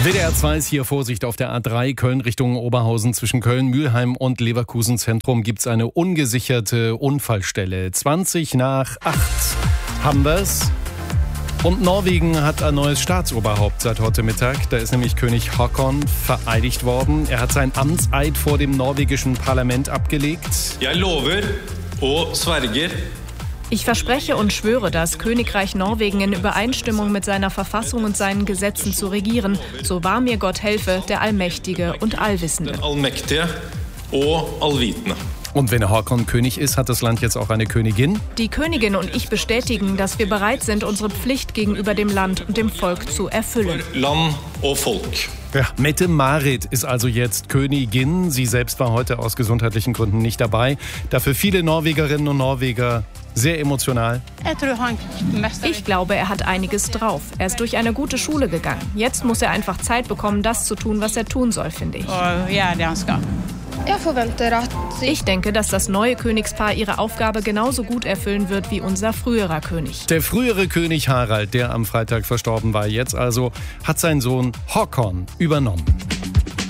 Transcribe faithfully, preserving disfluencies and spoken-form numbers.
W D R zwei ist hier Vorsicht auf der A drei Köln Richtung Oberhausen. Zwischen Köln, Mülheim und Leverkusen Zentrum gibt es eine ungesicherte Unfallstelle. zwanzig nach acht haben wir's. Und Norwegen hat ein neues Staatsoberhaupt seit heute Mittag. Da ist nämlich König Haakon vereidigt worden. Er hat seinen Amtseid vor dem norwegischen Parlament abgelegt. Jeg lover og sverger. Ich verspreche und schwöre, das Königreich Norwegen in Übereinstimmung mit seiner Verfassung und seinen Gesetzen zu regieren. So wahr mir Gott helfe, der Allmächtige und Allwissende. Den allmektige og allvitende. Und wenn Haakon König ist, hat das Land jetzt auch eine Königin. Die Königin und ich bestätigen, dass wir bereit sind, unsere Pflicht gegenüber dem Land und dem Volk zu erfüllen. Land og Volk. Ja, Mette-Marit ist also jetzt Königin. Sie selbst war heute aus gesundheitlichen Gründen nicht dabei. Dafür viele Norwegerinnen und Norweger sehr emotional. Ich glaube, er hat einiges drauf. Er ist durch eine gute Schule gegangen. Jetzt muss er einfach Zeit bekommen, das zu tun, was er tun soll, finde ich. Ich denke, dass das neue Königspaar ihre Aufgabe genauso gut erfüllen wird wie unser früherer König. Der frühere König Harald, der am Freitag verstorben war, jetzt also hat sein Sohn Haakon übernommen.